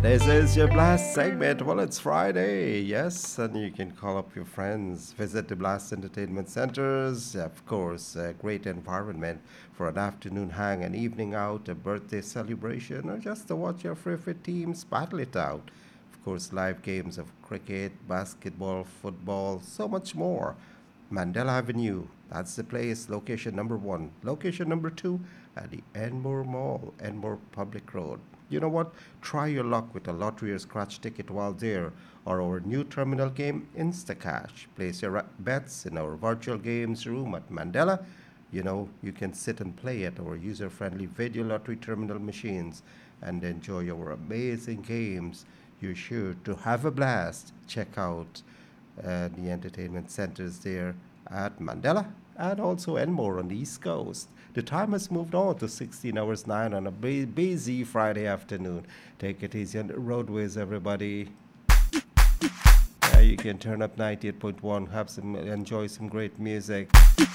This is your Blast segment. Well, it's Friday, yes, and you can call up your friends. Visit the Blast Entertainment Centers. Of course, a great environment for an afternoon hang, an evening out, a birthday celebration, or just to watch your favorite teams battle it out. Of course, live games of cricket, basketball, football, so much more. Mandela Avenue, that's the place. Location number one. Location number two, at the Enmore Mall, Enmore Public Road. You know what? Try your luck with a lottery or scratch ticket while there, or our new terminal game, Instacash. Place your bets in our virtual games room at Mandela. You know, you can sit and play at our user friendly video lottery terminal machines and enjoy our amazing games. You're sure to have a blast. Check out the entertainment centers there at Mandela and also Enmore on the East Coast. The time has moved on to 16 hours 9 on a busy Friday afternoon. Take it easy on the roadways, everybody. You can turn up 98.1, have some, enjoy some great music.